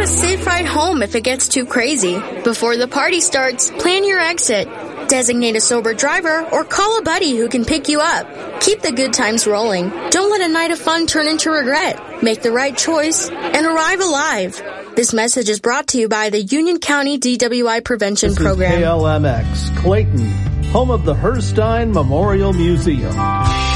safe ride home if it gets too crazy. Before the party starts, plan your exit. Designate a sober driver or call a buddy who can pick you up. Keep the good times rolling. Don't let a night of fun turn into regret. Make the right choice and arrive alive. This message is brought to you by the Union County DWI Prevention Program. This is KLMX, Clayton, home of the Herstein Memorial Museum.